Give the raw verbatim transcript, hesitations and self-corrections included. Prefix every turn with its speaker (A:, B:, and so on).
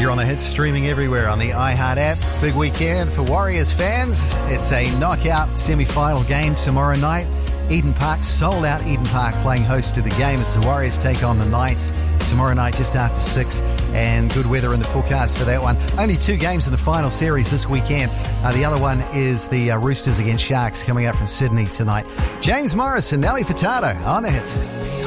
A: You're on the hit, streaming everywhere on the iHeart app. Big weekend for Warriors fans. It's a knockout semi-final game tomorrow night. Eden Park, sold out Eden Park, playing host to the game as the Warriors take on the Knights tomorrow night just after six, and good weather in the forecast for that one. Only two games in the final series this weekend. Uh, the other one is the uh, Roosters against Sharks coming out from Sydney tonight. James Morris and Nelly Furtado on the hit.